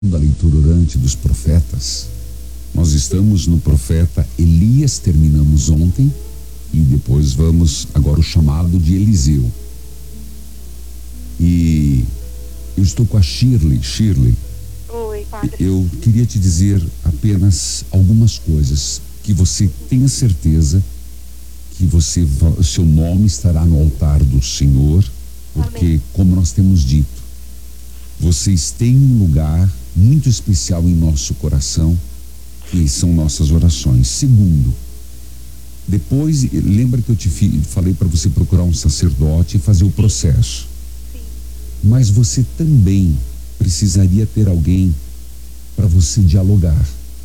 Da leitura orante dos profetas, nós estamos no profeta Elias, terminamos ontem, e depois vamos agora o chamado de Eliseu. E eu estou com a Shirley. Oi, padre. Eu queria te dizer apenas algumas coisas, que você tenha certeza que o seu nome estará no altar do Senhor, porque, amém, como nós temos dito, vocês têm um lugar muito especial em nosso coração, que são nossas orações. Segundo, depois, lembra que eu te falei para você procurar um sacerdote e fazer o processo. sim, Mas você também precisaria ter alguém para você dialogar.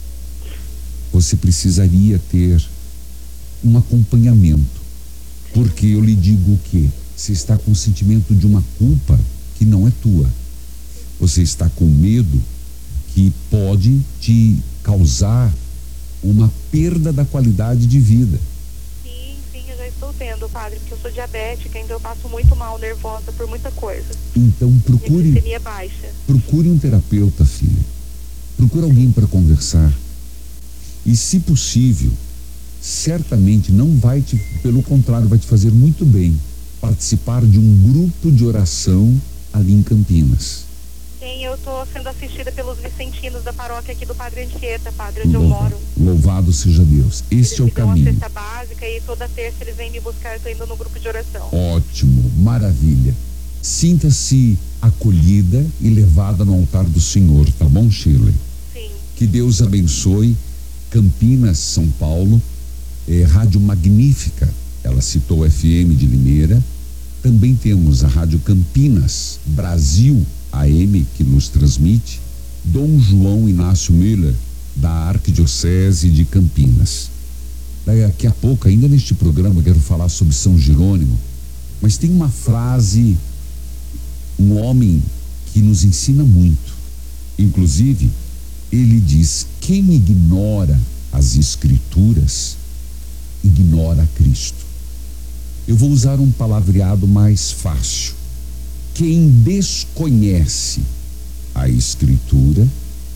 Você precisaria ter um acompanhamento. Porque eu lhe digo o quê? Você está com o sentimento de uma culpa que não é tua. Você está com medo que pode te causar uma perda da qualidade de vida. sim, eu já estou tendo, padre, porque eu sou diabética, então eu passo muito mal, nervosa por muita coisa. Então Minha glicemia baixa. procure um terapeuta, filha. Procure alguém para conversar. E, se possível, certamente não vai pelo contrário, vai te fazer muito bem participar de um grupo de oração ali em Campinas. Sim, eu estou sendo assistida pelos vicentinos da paróquia aqui do Padre Anchieta, padre, onde eu moro. Louvado seja Deus. Este é o Eles me dão a caminho. cesta básica e toda terça eles vêm me buscar, eu estou indo no grupo de oração. Ótimo, maravilha. Sinta-se acolhida e levada no altar do Senhor, tá bom, Shirley? Sim, Que Deus abençoe. Campinas, São Paulo, rádio magnífica. Ela citou o FM de Limeira. Também temos a Rádio Campinas, Brasil AM, que nos transmite. Dom João Inácio Müller, da Arquidiocese de Campinas. Daqui a pouco, ainda neste programa, eu quero falar sobre São Jerônimo. Mas tem uma frase, um homem que nos ensina muito. Inclusive, ele diz: quem ignora as Escrituras, ignora a Cristo. Eu vou usar um palavreado mais fácil. Quem desconhece a Escritura,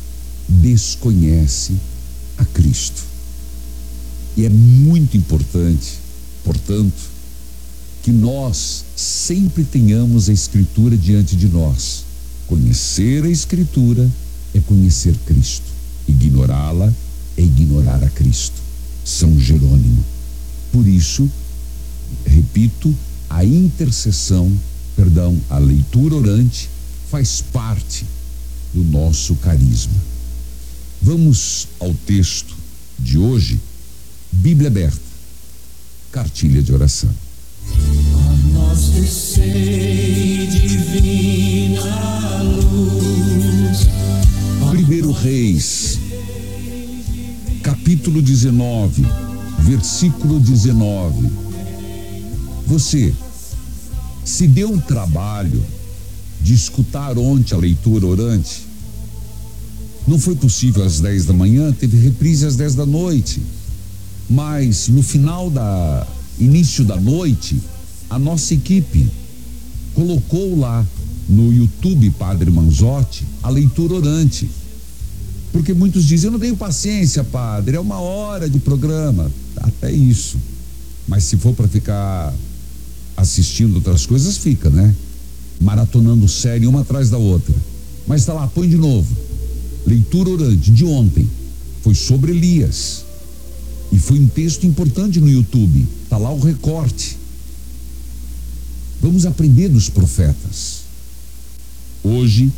desconhece a Cristo. E é muito importante, portanto, que nós sempre tenhamos a Escritura diante de nós. Conhecer a Escritura é conhecer Cristo. Ignorá-la é ignorar a Cristo. São Jerônimo. Por isso, repito, a leitura orante faz parte do nosso carisma. Vamos ao texto de hoje, Bíblia aberta, cartilha de oração. A nós descei divina luz. 1 Reis, capítulo 19, versículo 19. Você se deu o trabalho de escutar ontem a leitura orante? Não foi possível às 10 da manhã, teve reprise às 10 da noite. Mas no início da noite, a nossa equipe colocou lá no YouTube Padre Manzotti a leitura orante. Porque muitos dizem: eu não tenho paciência, padre, é 1 hora de programa. Até isso. Mas se for para ficar assistindo outras coisas, fica, né? Maratonando série uma atrás da outra. Mas tá lá, põe de novo. Leitura orante de ontem foi sobre Elias. E foi um texto importante no YouTube. Tá lá o recorte. Vamos aprender dos profetas. Hoje,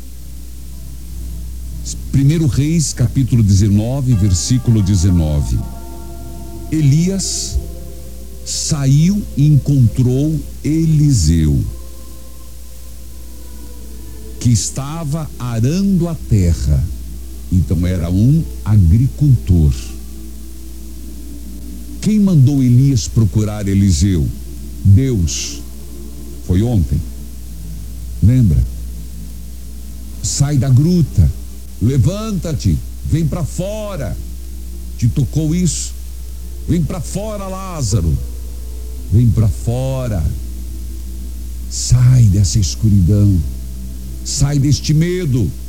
1 Reis, capítulo 19, versículo 19. Elias saiu e encontrou Eliseu, que estava arando a terra. Então era um agricultor. Quem mandou Elias procurar Eliseu? Deus. Foi ontem. Lembra? Sai da gruta, levanta-te, vem para fora. Te tocou isso? Vem para fora, Lázaro. Vem para fora. Sai dessa escuridão. Sai deste medo.